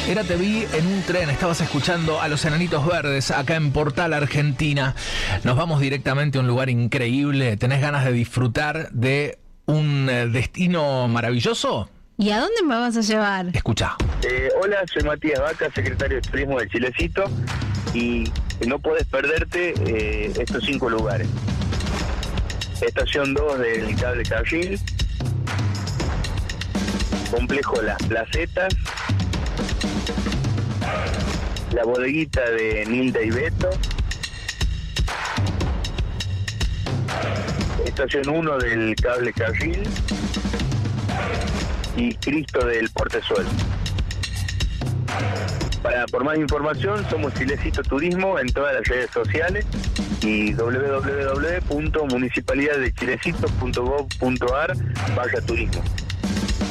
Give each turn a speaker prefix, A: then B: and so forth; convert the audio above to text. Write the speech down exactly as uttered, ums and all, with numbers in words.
A: Era, te vi en un tren, estabas escuchando a los Enanitos Verdes acá en Portal, Argentina. Nos vamos directamente a un lugar increíble. ¿Tenés ganas de disfrutar de un eh, destino maravilloso?
B: ¿Y a dónde me vas a llevar?
A: Escuchá.
C: Eh, hola, soy Matías Vaca, secretario de Turismo de Chilecito, y no podés perderte eh, estos cinco lugares. Estación dos del Cable Carril, Complejo Las Placetas, la bodeguita de Nilda y Beto, Estación uno del Cable Carril y Cristo del Portezuelo. Para, por más información, somos Chilecito Turismo en todas las redes sociales y doble u doble u doble u punto municipalidad de chilecito punto gov punto ar barra turismo.